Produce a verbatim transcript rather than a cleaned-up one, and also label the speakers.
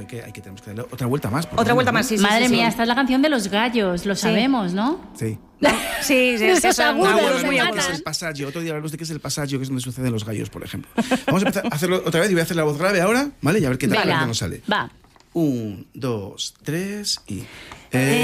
Speaker 1: esto hay que, hay que tenemos que darle otra vuelta más.
Speaker 2: Otra vuelta más, sí, sí.
Speaker 3: Madre
Speaker 2: sí,
Speaker 3: mía,
Speaker 2: sí.
Speaker 3: esta es la canción de los gallos, lo
Speaker 2: Sí.
Speaker 3: sabemos, ¿no?
Speaker 1: Sí.
Speaker 2: Sí, sí, sí, son
Speaker 4: agudos,
Speaker 2: agudos
Speaker 4: se
Speaker 2: muy
Speaker 1: ¿Qué
Speaker 4: matan.
Speaker 2: agudos.
Speaker 1: es el pasaggio? Otro día hablaremos de qué es el pasaggio, que es donde suceden los gallos, por ejemplo. Vamos a empezar a hacerlo otra vez y voy a hacer la voz grave ahora, ¿vale? Y a ver qué tal
Speaker 3: Venga,
Speaker 1: nos sale.
Speaker 3: va.
Speaker 1: Un, dos, tres y...
Speaker 3: Eh,